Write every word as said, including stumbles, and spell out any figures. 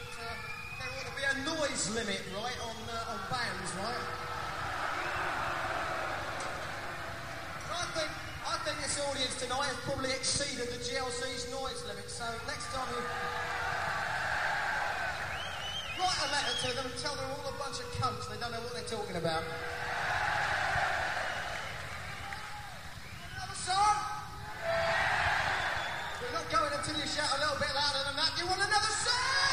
that uh, there ought to be a noise limit, right, on uh, on bands, right? I think I think this audience tonight has probably exceeded the G L C's noise limit. So next time you write a letter to them and tell them all a bunch of cunts, they don't know what they're talking about.